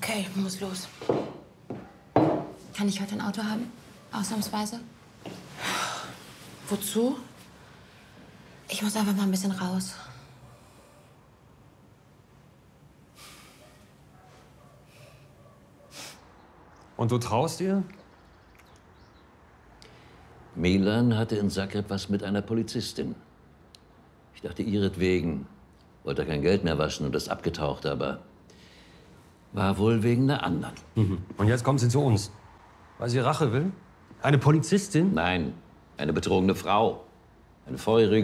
Okay, ich muss los. Kann ich heute ein Auto haben? Ausnahmsweise? Wozu? Ich muss einfach mal ein bisschen raus. Und du traust dir? Milan hatte in Zagreb was mit einer Polizistin. Ich dachte, ihretwegen wollte er kein Geld mehr waschen und ist abgetaucht, aber war wohl wegen einer anderen. Und jetzt kommt sie zu uns. Weil sie Rache will? Eine Polizistin? Nein, eine betrogene Frau. Eine feurige